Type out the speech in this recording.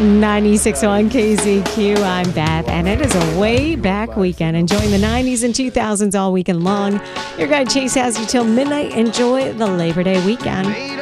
96.1 KZQ. I'm Beth, and it is a way back weekend. Enjoying the 90s and 2000s all weekend long. Your guy Chase has you till midnight. Enjoy the Labor Day weekend.